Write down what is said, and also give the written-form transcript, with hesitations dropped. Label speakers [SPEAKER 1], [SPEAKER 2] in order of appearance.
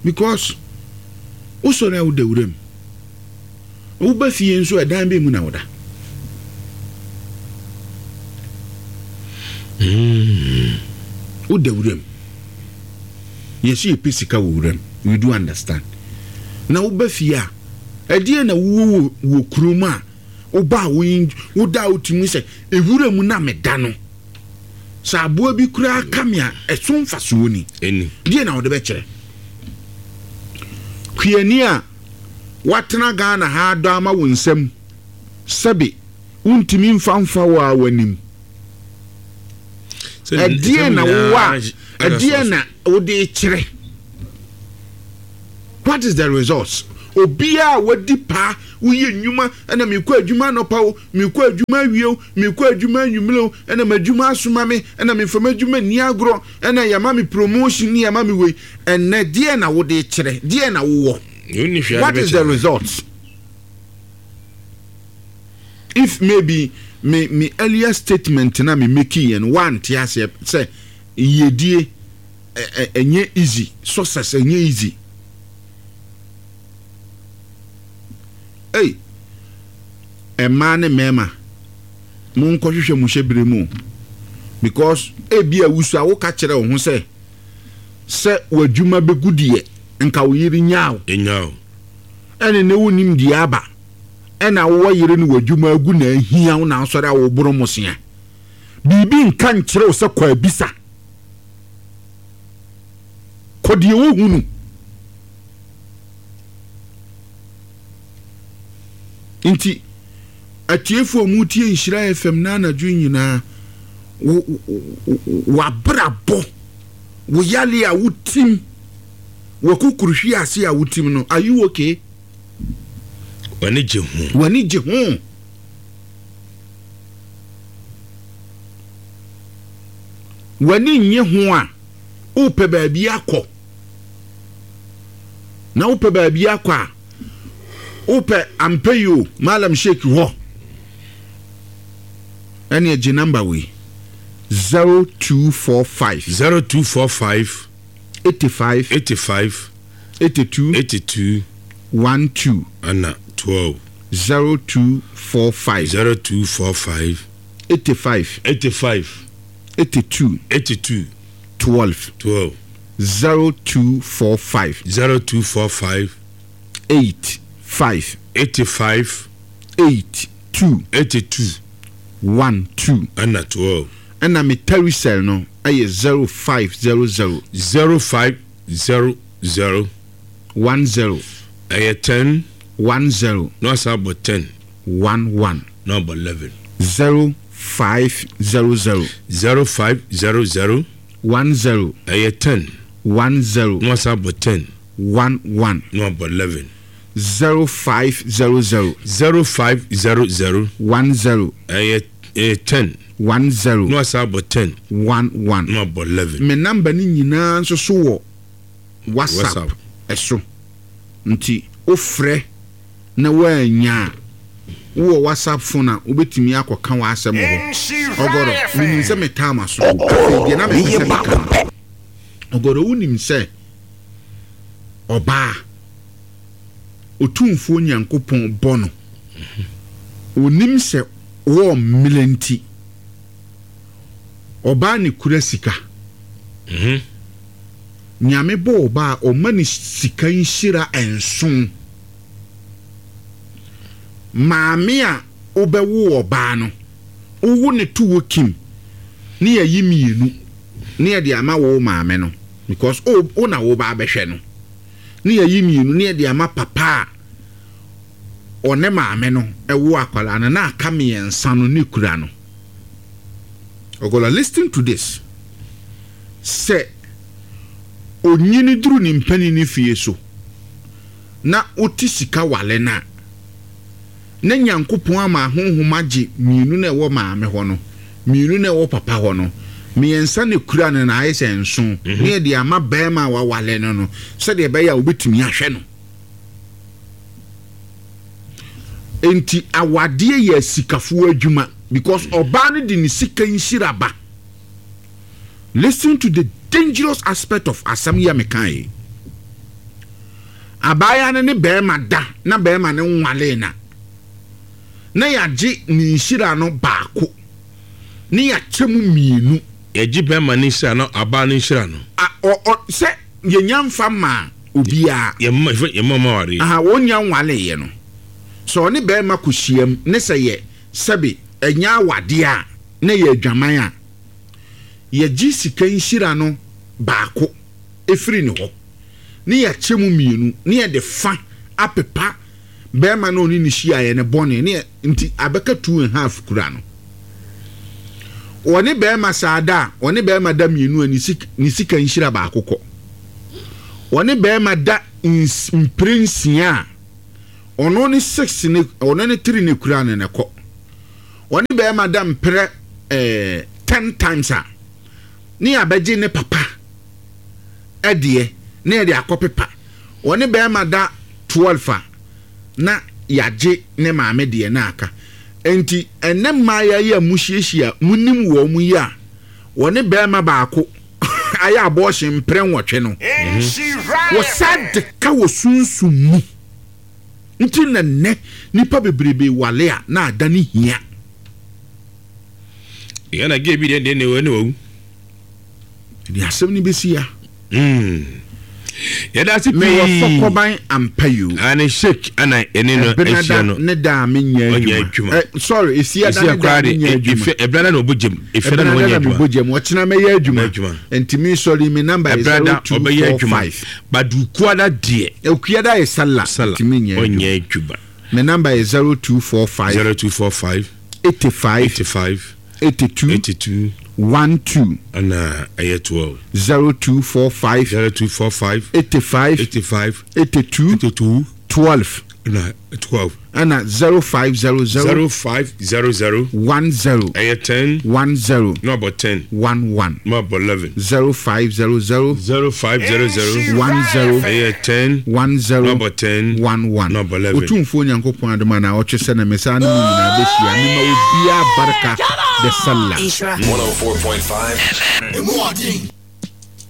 [SPEAKER 1] because also na wo dawuram wo ba fie nso edan be mu na woda wo dawuram yes you pisika wuram you do understand na wo ba fie a edie na wo kuruma wo ba wo da otimi se ewuram na meda no sa abo bi kura kamia esun faso ni
[SPEAKER 2] eni
[SPEAKER 1] die na wo de be kire kwiani a watena Ghana ha do ama wo nsam sabe untimi mfamfa wa wanim edie na wo edie na wo de kire what is the results obia wadi pa uye nyuma ena mekɔ adwuma no pawo mekɔ adwuma wieo mekɔ adwuma nwumleo ena madwuma asoma me ena mefama adwuma ni agro ena yama me promotion ni yama me wei ena die na wo de kire die na wo what is the result if maybe me earlier statement na me making and one tias say yedie enye easy success enye easy. Hey, man and mema, mon kɔhwehwɛ mu hyɛbere mu because ebi awusu a wo ka kyerɛ wo ho sɛ wadwuma begudie nka wo yiri nyaaw
[SPEAKER 2] enyaw
[SPEAKER 1] ene ne wonim di aba ena wo yiri ne wadwuma agu na ahia wo na asɔre a wo boro mosia bibi nka nkyerɛ wo sɛ kwa bisa kodie wo hunu inti atiefo mutie Nhyira FM na anadwo nyina wa brabo wo yale a wutim wo kukuruhwi ase a wutim no are you okay
[SPEAKER 2] wani je ho
[SPEAKER 1] wani nye ho a upe baabi akɔ na upe baabi akɔ a upe ampeyo malam sheik ho any a number we 0245 85 82 12
[SPEAKER 2] ana 12
[SPEAKER 1] 0245 85 82 12 0245 85 82 12
[SPEAKER 2] ana 12
[SPEAKER 1] and me tericel no aye 0500 10
[SPEAKER 2] aye 10
[SPEAKER 1] 10
[SPEAKER 2] no sabo 10
[SPEAKER 1] 11
[SPEAKER 2] number 11
[SPEAKER 1] 0500 10
[SPEAKER 2] aye 10
[SPEAKER 1] 10
[SPEAKER 2] no sabo 10
[SPEAKER 1] 11
[SPEAKER 2] number 11
[SPEAKER 1] 0500 10
[SPEAKER 2] aye 10
[SPEAKER 1] 10
[SPEAKER 2] no sabo 10
[SPEAKER 1] 11
[SPEAKER 2] number 11
[SPEAKER 1] me number ni nyina nso so wo WhatsApp eso nti ofre na wanya wo WhatsApp phone na obetimi akoka wa asem ho ogoro nim se metama so de na me se metama ogoro unim se oba otumfo nyankopon bono onim se wo milenti oba ni kura sika nyame bo oba o mani sika nhyira enson maame a obewo oba no owo ne to wokim ne yayi mienu ne yade ama wo maame no because o na wo ba behwe no ne yayi mienu ne yade ama papa one maame no ewo akwala na aka me ensa no ne kura no ogola listen to this say onyini duru ni mpani ni fie so na otisika wale na nyankopon ama honhoma gye mienu na ewo maame ho no mienu na ewo papa ho no miensa ne kura na ayese enso ne de ama bema wa wale no se de be ya obetumi ahwe no enti awade ya sikafo adwuma because oba ne de ni sika nshiraba. Listen to the dangerous aspect of asam ya mekai. abaya ne bɛrima da na bɛrima ne nwale na yagye ne nhyira no baako ne yakyɛ mu mmienu
[SPEAKER 2] yɛgye bɛrima ne nhyira no aba ne nhyira no
[SPEAKER 1] sɛ yɛnya mfa ma obiara
[SPEAKER 2] yɛma ware
[SPEAKER 1] wonya nwale yɛ no so ɔne bɛrima kɔhyiam ne sɛ yɛ sɛbe ɛnya awade a na yɛ adwaman a yɛgye sika nhyira no baako efiri ne hɔ ne yɛkyɛ mu mmienu ne yɛde fa apepa bɛrima no ne hyia yɛ ne bɔne ne nti abɛka 2.5 kura no ɔne bɛrima saada ɔne bɛrima da mmienu a ne sika nhyira baako kɔ ɔne bɛrima da mprensia a ɔno ne 6 ne ɔno ne 3 ne kura ne kɔ ɔne bɛrima da mpre 10 times a ne abɛgye ne papa ɛdeɛ ne yɛde akɔpepa ɔne bɛrima da 12 a na yagye ne maame deɛ na aka enti ɛnɛ mmaa yɛ muhyiahyia munim wɔ mu yi a wɔne bɛrima baako ayɛ abɔɔhye mpere nwɔtwe no wɔsa de ka wɔ sunsum mu nti na nnɛ nipa bebrebe wale a na ada ne hia
[SPEAKER 2] yana gye bi deɛ ne wɔ ne wɔ
[SPEAKER 1] ni asɛm ne bɛsi ya
[SPEAKER 2] yɛda ase
[SPEAKER 1] me wɔ fɔkɔban ampa yo
[SPEAKER 2] ane shake ana ene no ehia no
[SPEAKER 1] ne da menya adwuma sorry esia da menya adwuma
[SPEAKER 2] ebrada na obogem efeda na wonya adwuma
[SPEAKER 1] obogem wɔkyena menya adwuma ntimi sorry me number is 0245
[SPEAKER 2] badukuada de
[SPEAKER 1] okuada is sala ntimi nya
[SPEAKER 2] adwuma
[SPEAKER 1] me number is 0245 85 82 12
[SPEAKER 2] and 12
[SPEAKER 1] 0245 85 82 12 and 0500 10 10
[SPEAKER 2] no about 10
[SPEAKER 1] 11
[SPEAKER 2] no about 11
[SPEAKER 1] 0500 10 10
[SPEAKER 2] no about 10
[SPEAKER 1] 11
[SPEAKER 2] no about 11
[SPEAKER 1] otumfo nyankopon adoma na ɔtwe sɛ na mesa no nyina bɛhyia ne ma obia baraka the sallah
[SPEAKER 3] 104.5